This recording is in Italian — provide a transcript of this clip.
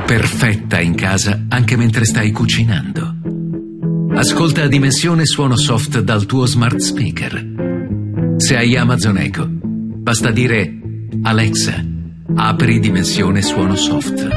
perfetta in casa anche mentre stai cucinando. Ascolta Dimensione Suono Soft dal tuo smart speaker. Se hai Amazon Echo, basta dire: Alexa, apri Dimensione Suono Soft.